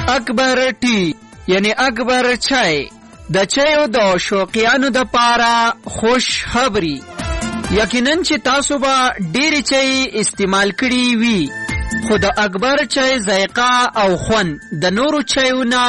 اکبر ټی یعنی اکبر چای د چایو د شوقیانو د پاره خوش خبری. یقینا چې تاسو به ډېری چای استعمال کړي وي، خو د اکبر چای ذایقه او خوند د نورو چایو نه